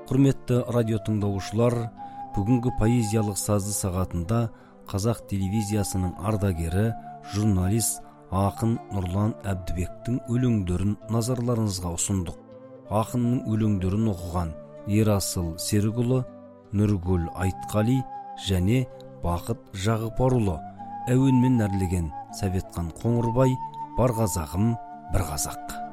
Құрметті радио тыңдаушылар, бүгінгі поэзиялық сазды сағатында қазақ телевизиясының ардагері, журналист, ақын Нұрлан Әбдібектің өлеңдерін назарларыңызға ұсындық. Ақынның өлеңдерін оқыған Ерасыл Серікұлы, Нұргүл Айтқали және Бақыт Жағыпарұлы, әуенмен әрлеген Сәбетхан Қоңырбай, бар қазағым бір қазақ.